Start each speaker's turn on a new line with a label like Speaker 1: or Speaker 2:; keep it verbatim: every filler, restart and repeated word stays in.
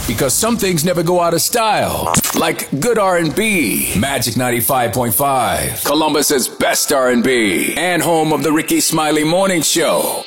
Speaker 1: Because some things never go out of style. Like good R and B. Magic ninety-five point five. Columbus's best R and B. And home of the Ricky Smiley Morning Show.